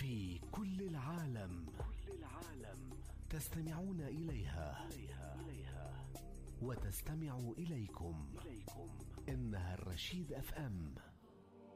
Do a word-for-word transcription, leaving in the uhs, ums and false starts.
في كل العالم. كل العالم تستمعون إليها. إليها. إليها. وتستمع إليكم. إليكم. إنها الرشيد أف أم.